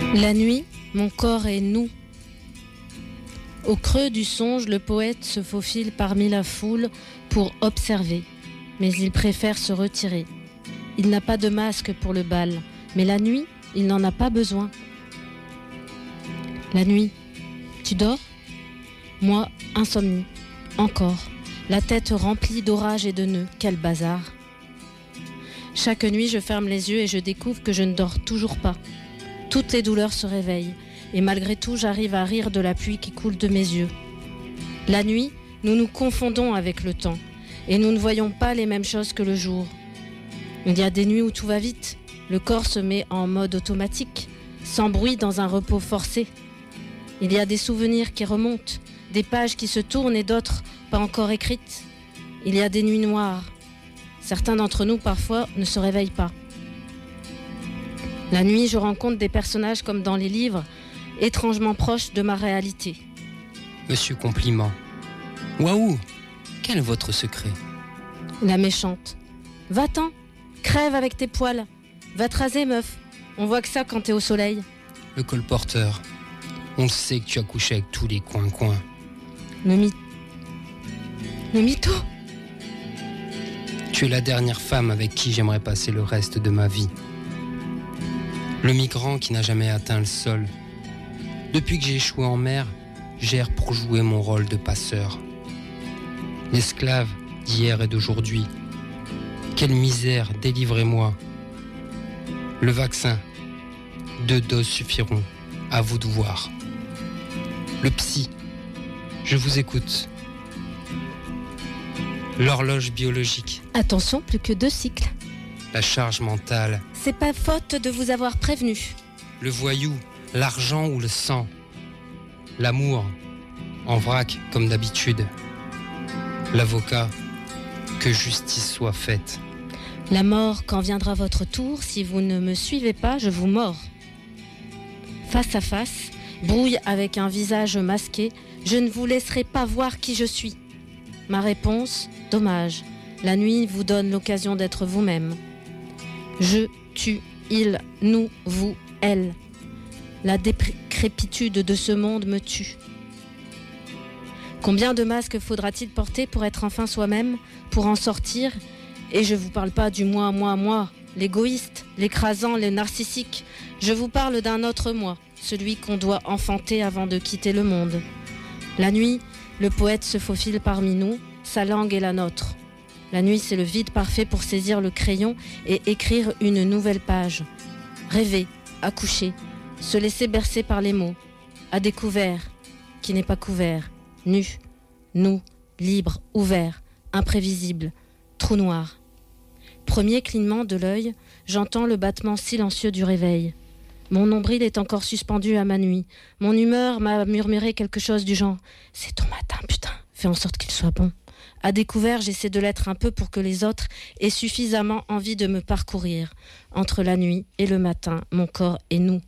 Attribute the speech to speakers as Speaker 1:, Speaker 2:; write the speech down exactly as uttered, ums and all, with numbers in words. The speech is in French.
Speaker 1: La nuit, mon corps est nu. Au creux du songe, le poète se faufile parmi la foule pour observer, mais il préfère se retirer. Il n'a pas de masque pour le bal, mais la nuit, il n'en a pas besoin. La nuit, tu dors ? Moi, insomnie, encore, la tête remplie d'orages et de nœuds, quel bazar. Chaque nuit, je ferme les yeux et je découvre que je ne dors toujours pas. Toutes les douleurs se réveillent, et malgré tout, j'arrive à rire de la pluie qui coule de mes yeux. La nuit, nous nous confondons avec le temps, et nous ne voyons pas les mêmes choses que le jour. Il y a des nuits où tout va vite, le corps se met en mode automatique, sans bruit dans un repos forcé. Il y a des souvenirs qui remontent, des pages qui se tournent et d'autres pas encore écrites. Il y a des nuits noires. Certains d'entre nous, parfois, ne se réveillent pas. La nuit, je rencontre des personnages comme dans les livres, étrangement proches de ma réalité.
Speaker 2: Monsieur Compliment. Waouh! Quel est votre secret?
Speaker 1: La méchante. Va-t'en, crève avec tes poils. Va te raser, meuf. On voit que ça quand t'es au soleil.
Speaker 2: Le colporteur. On sait que tu as couché avec tous les coins-coins.
Speaker 1: Le mythe. Le mytho.
Speaker 2: Tu es la dernière femme avec qui j'aimerais passer le reste de ma vie. Le migrant qui n'a jamais atteint le sol. Depuis que j'ai échoué en mer, j'erre pour jouer mon rôle de passeur. L'esclave d'hier et d'aujourd'hui. Quelle misère, délivrez-moi. Le vaccin. Deux doses suffiront. À vous de voir. Le psy. Je vous écoute. L'horloge biologique.
Speaker 1: Attention, plus que deux cycles.
Speaker 2: La charge mentale.
Speaker 1: C'est pas faute de vous avoir prévenu.
Speaker 2: Le voyou, l'argent ou le sang. L'amour, en vrac comme d'habitude. L'avocat, que justice soit faite.
Speaker 1: La mort, quand viendra votre tour, si vous ne me suivez pas, je vous mords. Face à face, brouille avec un visage masqué, je ne vous laisserai pas voir qui je suis. Ma réponse, dommage. La nuit vous donne l'occasion d'être vous-même. Je, tu, il, nous, vous, elle. La décrépitude de ce monde me tue. Combien de masques faudra-t-il porter pour être enfin soi-même, pour en sortir ? Et je vous parle pas du moi, moi, moi, l'égoïste, l'écrasant, le narcissique. Je vous parle d'un autre moi, celui qu'on doit enfanter avant de quitter le monde. La nuit, le poète se faufile parmi nous, sa langue est la nôtre. La nuit, c'est le vide parfait pour saisir le crayon et écrire une nouvelle page. Rêver, accoucher, se laisser bercer par les mots. À découvert, qui n'est pas couvert, nu, nous, libre, ouvert, imprévisible, trou noir. Premier clignement de l'œil, j'entends le battement silencieux du réveil. Mon nombril est encore suspendu à ma nuit. Mon humeur m'a murmuré quelque chose du genre « C'est ton matin, putain, fais en sorte qu'il soit bon ». À découvert, j'essaie de l'être un peu pour que les autres aient suffisamment envie de me parcourir. Entre la nuit et le matin, mon corps est nu.